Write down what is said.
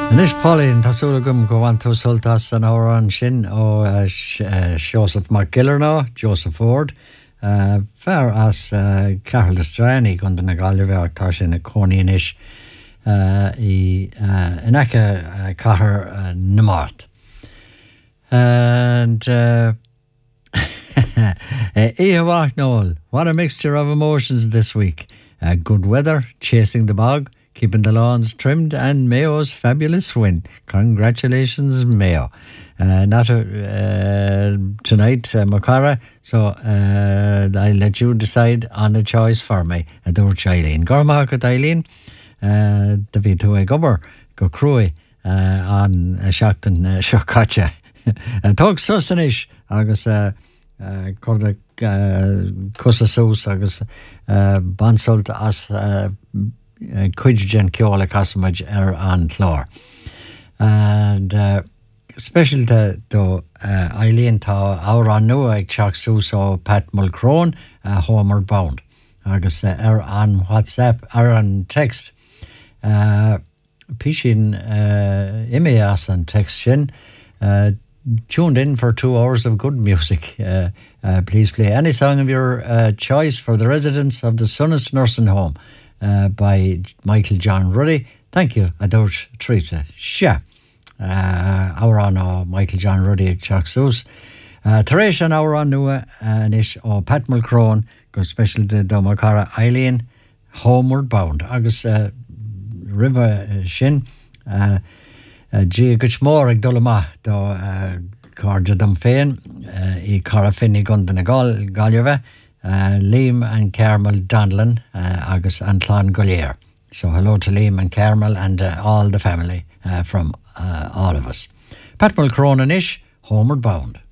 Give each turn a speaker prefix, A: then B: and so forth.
A: Anish Pauline Tasulagum go on to Sultas an hour on Shin Joseph McGillerno, Joseph Ford, fair as Carol Strani Gundan Galiver Tashin a Cornianish Inaka Kahar Namart. And Iawak Noel, what a mixture of emotions this week. Good weather, chasing the bog, keeping the lawns trimmed, and Mayo's fabulous win. Congratulations, Mayo. Not tonight, Makara, so I'll let you decide on the choice for me. Adorch Eileen. Gormahakat Eileen, David Hue Gubber, go Cruy on Shackton Shakacha. Tog Susanish, Agus Corda Cussasus, Agus Bansult as Cuidgen Kiola Casamaj on Clor. And special to Eileen Ta our new ag Chaksus or Pat Mulcrone, Homer Bound. Agus on WhatsApp, on text. Pishin Imeas and text Shin. Tuned in for 2 hours of good music. Please play any song of your choice for the residents of the Sunnis Nursing Home by Michael John Ruddy. Thank you, Adorch Teresa. Sha. Our on Michael John Ruddy Chaksus. Teresh and our on Nua Nish or Pat Mulcrone. Go special to Domakara Eileen. Homeward Bound. Agus River Shin. Gia Guchmore ag Dolama do Carja Dum Fain, I Carafini Gundan Galjava, Liam and Carmel Donlan, Agus Antlan Gollier. So hello to Liam and Carmel and all the family from all of us. Pat Mulcrone Ish, Homeward Bound.